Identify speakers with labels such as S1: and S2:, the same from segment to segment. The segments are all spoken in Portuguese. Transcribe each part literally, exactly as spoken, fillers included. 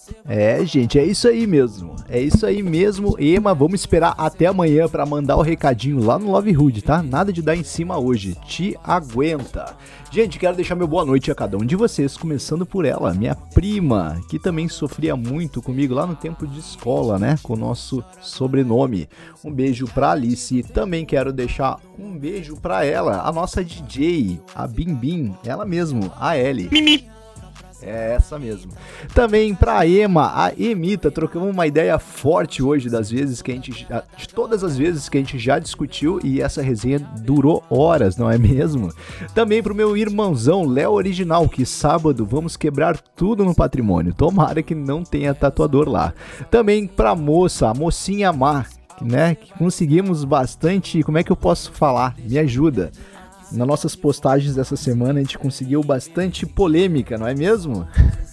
S1: É, gente, é isso aí mesmo. É isso aí mesmo, Ema. Vamos esperar até amanhã pra mandar o recadinho lá no Love Hood, tá? Nada de dar em cima hoje. Te aguenta. Gente, quero deixar meu boa noite a cada um de vocês, começando por ela, minha prima, que também sofria muito comigo lá no tempo de escola, né? Com o nosso sobrenome. Um beijo pra Alice. Também quero deixar um beijo pra ela, a nossa D J, a Bim Bim, ela mesmo, a Ellie. Mimi. É essa mesmo. Também pra Ema, a Emita, trocamos uma ideia forte hoje das vezes que a gente já, de todas as vezes que a gente já discutiu, e essa resenha durou horas, não é mesmo? Também pro meu irmãozão Léo Original, que sábado vamos quebrar tudo no patrimônio. Tomara que não tenha tatuador lá. Também pra moça, a mocinha Mar, né? Que conseguimos bastante, como é que eu posso falar? Me ajuda. Nas nossas postagens dessa semana a gente conseguiu bastante polêmica, não é mesmo?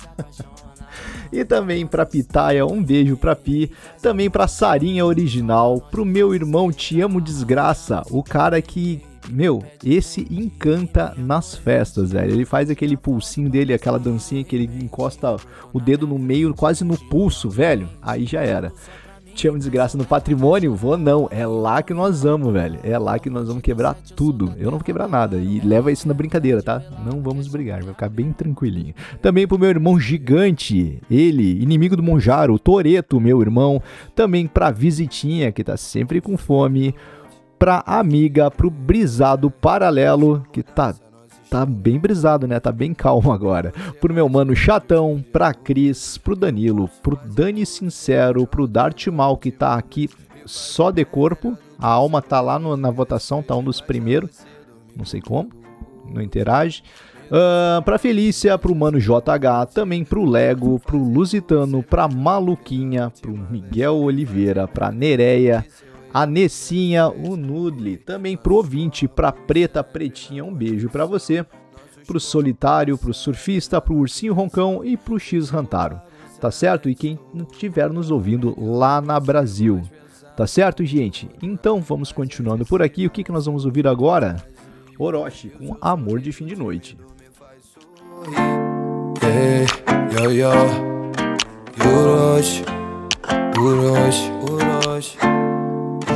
S1: E também pra Pitaia, um beijo pra Pi. Também pra Sarinha Original, pro meu irmão Te Amo Desgraça, o cara que, meu, esse encanta nas festas, velho. Ele faz aquele pulsinho dele, aquela dancinha que ele encosta o dedo no meio, quase no pulso, velho. Aí já era. Te Amo Desgraça no patrimônio? Vou não, é lá que nós vamos, velho, é lá que nós vamos quebrar tudo, eu não vou quebrar nada, e leva isso na brincadeira, tá? Não vamos brigar, vai ficar bem tranquilinho. Também pro meu irmão gigante, ele, inimigo do Monjaro, o Toreto, meu irmão. Também pra Visitinha, que tá sempre com fome. Pra amiga, pro brisado paralelo, que tá... Tá bem brisado, né? Tá bem calmo agora. Pro meu mano Chatão, pra Cris, pro Danilo, pro Dani Sincero, pro Dart Mal, que tá aqui só de corpo. A alma tá lá no, na votação, tá um dos primeiros. Não sei como, não interage. Uh, pra Felícia, pro mano J H, também pro Lego, pro Lusitano, pra Maluquinha, pro Miguel Oliveira, pra Nereia, a Nessinha, o Nudli, também pro ouvinte, pra Preta Pretinha, um beijo pra você, pro Solitário, pro Surfista, pro Ursinho Roncão e pro X Rantaro, tá certo? E quem estiver nos ouvindo lá na Brasil, tá certo, gente? Então vamos continuando por aqui. O que, que nós vamos ouvir agora? Orochi com Amor de Fim de Noite.
S2: Hey, yo, yo, Orochi, Orochi, Orochi.